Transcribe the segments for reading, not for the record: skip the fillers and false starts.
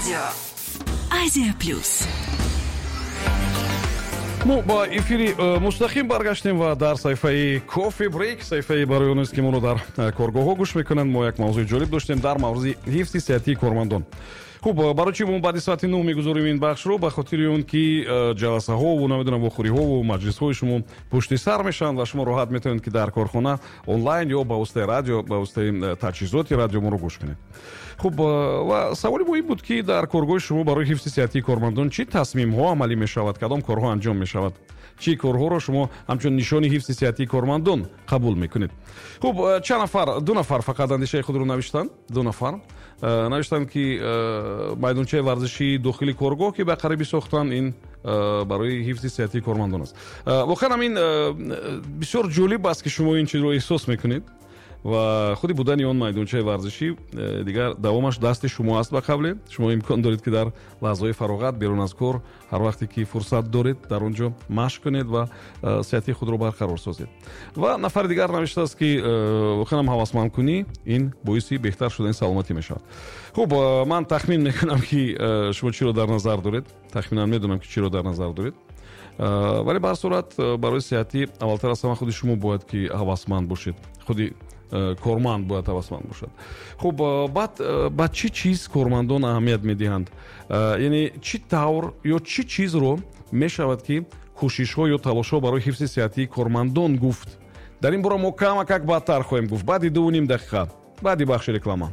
Радио Азия Плюс. мо ба эфири мустақим баргаштем ва дар саҳифаи Coffee Break, саҳифаи барои онест ки моро дар коргоҳҳо гӯш мекунанд, мо як мавзӯи ҷолиб доштем дар мавзӯи ҳифзи сеҳатии кормандон. хуб, барои чӣ мо баъди соати 9 мегузорим ин бахшро? Ба хотири он ки ҷаласаҳову намедонам вохӯриҳову маҷлисҳои шумо пушти сар мешаванд ва шумо роҳат метавонед ки дар корхона онлайн ё ба воситаи радио, ба воситаи таҷҳизоти радио моро гӯш кунед. хуб, ва саволи мо ин буд ки дар коргоҳи шумо барои ҳифзи сеҳатии кормандон чӣ тасмимҳо амалӣ мешавад, кадом корҳо анҷом мешавад, чӣ корҳоро шумо ҳамчун нишони ҳифзи сеҳатии кормандон қабул мекунед? хуб, чанд нафар, ду нафар фақат андешаи худро навиштанд. Ду нафар навиштанд ки майдончаи варзиши дохили коргоҳ ки ба қарибӣ сохтанд, ин барои ҳифзи сеҳатии кормандон аст. воқеан ҳамин бисёр ҷолиб аст ки шумо ин чизро эҳсос мекунед ва худи будани он майдончаи варзишӣ дигар давомаш дасти шумо аст. ба қавле шумо имкон доред ки дар лаҳзаҳои фароғат берун аз кор ҳар вақте ки фурсат доред дар он ҷо машқ кунед ва сеҳатии худро барқарор созед. ва нафари дигар навиштааст ки воқеан ҳавасмандкунӣ ин боиси беҳтар шудани саломатӣ мешавад. хуб, ман тахмин мекунам ки шумо чиро дар назар доред, тахминан медонам ки чиро дар назар доред, вале ба ҳар сурат барои сеҳатӣ аввалтар аз ҳама худи шумо бояд ки ҳавасманд бошед, худи корманд бояд ҳавасманд бошад. хуб, баъд ба чӣ чиз кормандон аҳамият медиҳанд? яъне чӣ тавр ё чӣ чизро мешавад ки кӯшишҳо ё талошҳо барои ҳифзи сеҳатии кормандон гуфт? дар ин бора мо камакак баъдтар хоҳем гуфт баъди 2.5 дақиқа, баъди бахши реклама.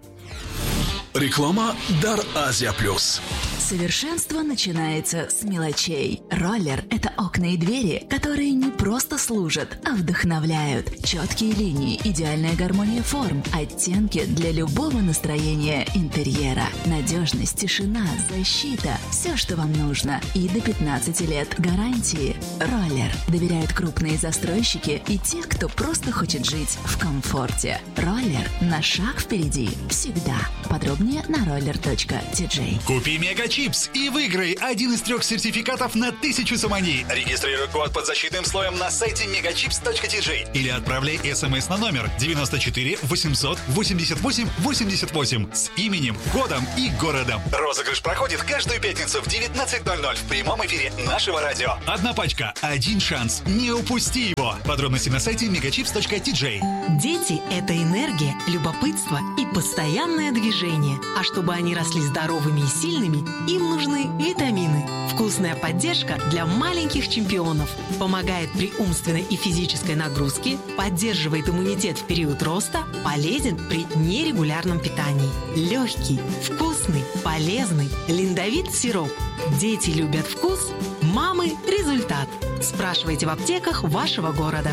Реклама дар Азия Плюс. Совершенство начинается с мелочей. Роллер – это окна и двери, которые не просто служат, а вдохновляют. Четкие линии, идеальная гармония форм, оттенки для любого настроения интерьера. Надежность, тишина, защита – все, что вам нужно. И до 15 лет гарантии. Роллер доверяют крупные застройщики и те, кто просто хочет жить в комфорте. Роллер – на шаг впереди. Всегда. Подробнее на roller.tj. Купи Мегачипс и выиграй один из 3 сертификатов на 1000 сомани. Регистрируй код под защитным слоем на сайте megachips.tj или отправляй смс на номер 94 800 88 88 с именем, кодом и городом. Розыгрыш проходит каждую пятницу в 19:00 в прямом эфире нашего радио. Одна пачка, один шанс. Не упусти его. Подробности на сайте megachips.tj. Дети – это энергия, любопытство и постоянное движение. А чтобы они росли здоровыми и сильными, им нужны витамины. Вкусная поддержка для маленьких чемпионов. Помогает при умственной и физической нагрузке, поддерживает иммунитет в период роста, полезен при нерегулярном питании. Легкий, вкусный, полезный. Линдовит сироп. Дети любят вкус, мамы – результат. Спрашивайте в аптеках вашего города.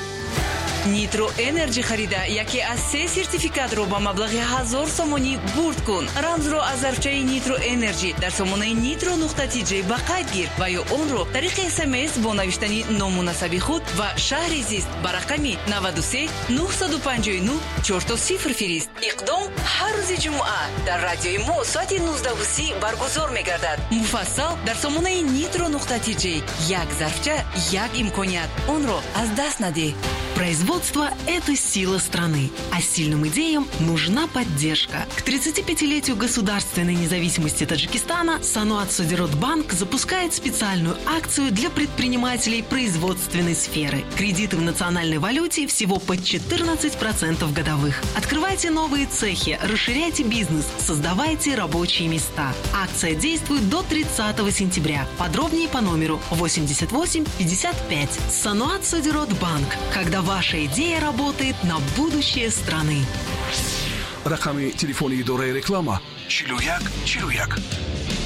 Nitro Energy харида яке аз 3 сертификатро ба маблағи 1000 сомонӣ бурд кун. Рамзро аз зарфчаи Nitro Energy дар сомонаи nitro.tj ба қайд гир ва ё онро тариқи SMS бо навиштани ному насаби худ ва шаҳри зист ба рақами 93 959 400 фирист. Иқдом ҳар рӯзи ҷумъа дар радиои мо соати 19:30 баргузор мегардад. Муфассал дар сомонаи nitro.tj. Як зарфча, як имконият. Онро аз даст наде. Производство – это сила страны, а сильным идеям нужна поддержка. К 35-летию государственной независимости Таджикистана Сануат Содиротбанк запускает специальную акцию для предпринимателей производственной сферы. Кредиты в национальной валюте всего под 14% годовых. Открывайте новые цехи, расширяйте бизнес, создавайте рабочие места. Акция действует до 30 сентября. Подробнее по номеру 88 55. Сануат Содиротбанк. Когда ваша идея работает на будущее страны. Рақами телефони идораи реклама 41 41.